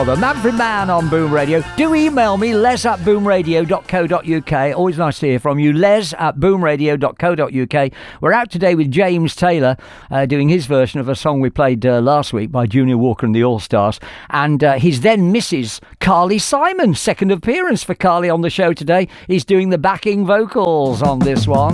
The Manfred Mann on Boom Radio. Do email me, les@boomradio.co.uk. Always nice to hear from you, les@boomradio.co.uk. We're out today with James Taylor doing his version of a song we played last week by Junior Walker and the All-Stars. And his then Mrs. Carly Simon, second appearance for Carly on the show today. He's doing the backing vocals on this one.